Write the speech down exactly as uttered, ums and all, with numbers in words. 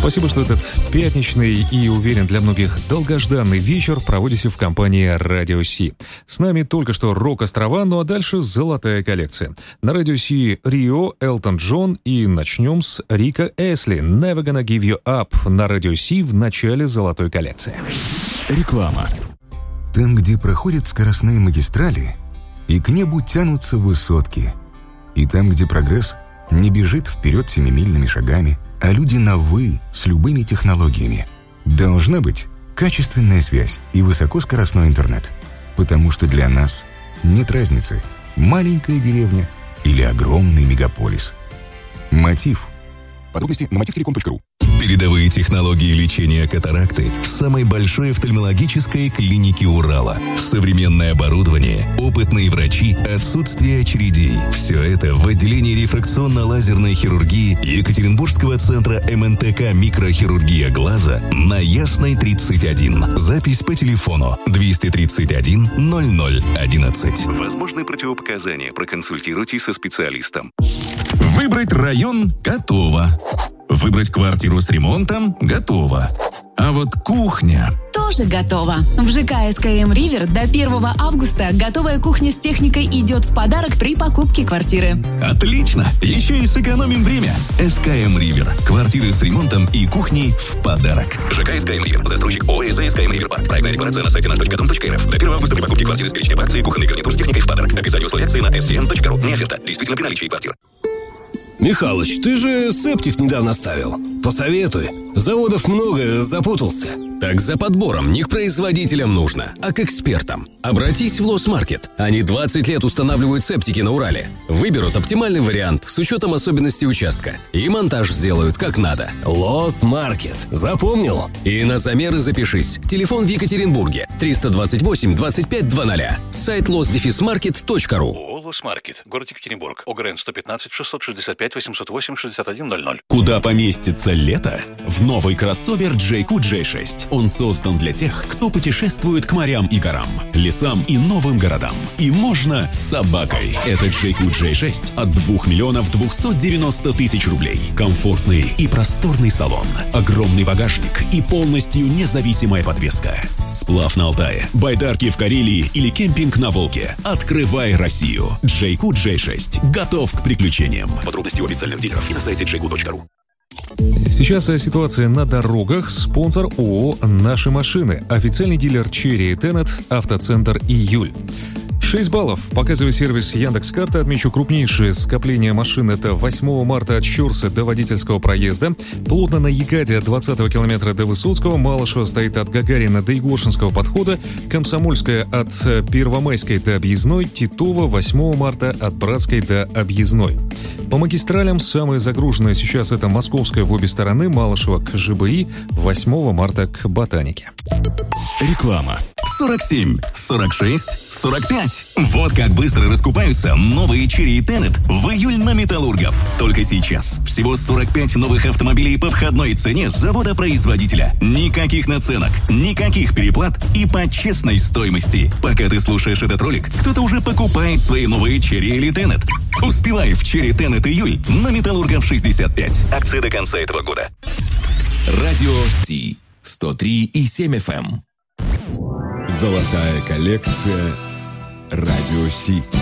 Спасибо, что этот пятничный и, уверен, для многих долгожданный вечер проводите в компании Радио Си. С нами только что Рок-Острова, ну а дальше золотая коллекция. На Радио Си Рио, Элтон Джон, и начнем с Рика Эсли «Never Gonna Give You Up» на Радио Си в начале золотой коллекции. Реклама. Там, где проходят скоростные магистрали, и к небу тянутся высотки, и там, где прогресс не бежит вперед семимильными шагами, а люди на «вы» с любыми технологиями. Должна быть качественная связь и высокоскоростной интернет. Потому что для нас нет разницы, маленькая деревня или огромный мегаполис. Мотив. Подробности на мотив телеком точка ру. Передовые технологии лечения катаракты в самой большой офтальмологической клинике Урала. Современное оборудование, опытные врачи, отсутствие очередей. Все это в отделении рефракционно-лазерной хирургии Екатеринбургского центра эм эн тэ ка «Микрохирургия глаза» на Ясной тридцать один. Запись по телефону двести тридцать один ноль ноль одиннадцать. Возможны противопоказания. Проконсультируйтесь со специалистом. Выбрать район – готово. Выбрать квартиру с ремонтом – готово. А вот кухня... тоже готово. В ЖК эс ка эм Ривер до первого августа готовая кухня с техникой идет в подарок при покупке квартиры. Отлично! Еще и сэкономим время. эс ка эм Ривер. Квартиры с ремонтом и кухней в подарок. ЖК эс ка эм Ривер. Застройщик ООО эс ка эм Ривер Парк. Проектная декларация на сайте наш точка дом точка эр эф. До первого августа при покупке квартиры с перечнем акций кухонный гарнитур с техникой в подарок. Описание условий акции на эс си эн точка ру. Не оферта. Действительно при наличии квартир. Михалыч, ты же септик недавно ставил. Посоветуй. Заводов много, запутался. Так за подбором не к производителям нужно, а к экспертам. Обратись в Лосмаркет. Они двадцать лет устанавливают септики на Урале. Выберут оптимальный вариант с учетом особенностей участка. И монтаж сделают как надо. Лосмаркет. Запомнил? И на замеры запишись. Телефон в Екатеринбурге. триста двадцать восемь двадцать пять двадцать. Сайт лос маркет точка ру. ООО «Лосмаркет». Город Екатеринбург. ОГРН сто пятнадцать шестьсот шестьдесят пять восемьсот восемь шестьдесят один ноль ноль. Куда поместится лето? В новый кроссовер джей кью джей шесть. Он создан для тех, кто путешествует к морям и горам, лесам и новым городам. И можно с собакой. Это джей кью джей шесть от двух миллионов двухсот девяноста тысяч рублей. Комфортный и просторный салон, огромный багажник и полностью независимая подвеска. Сплав на Алтае, байдарки в Карелии или кемпинг на Волге. Открывай Россию. джей кью джей шесть. Готов к приключениям. Подробности у официальных дилеров и на сайте джей кью точка ру. Сейчас ситуация на дорогах. Спонсор ООО «Наши машины». Официальный дилер Cherry Tenet, автоцентр «Июль». шесть баллов. Показывает сервис Яндекс.Карта. Отмечу крупнейшее скопление машин. Это восьмого марта от Щорса до Водительского проезда. Плотно на Ягаде от двадцатого километра до Высоцкого. Малышево стоит от Гагарина до Егоршинского подхода. Комсомольская от Первомайской до Объездной. Титова восьмого марта от Братской до Объездной. По магистралям самые загруженные сейчас это Московская в обе стороны, Малышево к ЖБИ, восьмого марта к Ботанике. Реклама. сорок семь, сорок шесть, сорок пять. Вот как быстро раскупаются новые Cherry Tenet в июль на Металлургов. Только сейчас. Всего сорок пять новых автомобилей по входной цене с завода-производителя. Никаких наценок, никаких переплат и по честной стоимости. Пока ты слушаешь этот ролик, кто-то уже покупает свои новые Cherry или Tenet. Успевай в Cherry Tenet июль на Металлургов шестьдесят пять. Акция до конца этого года. Радио Си. сто три и семь эф эм. Золотая коллекция Радио Си.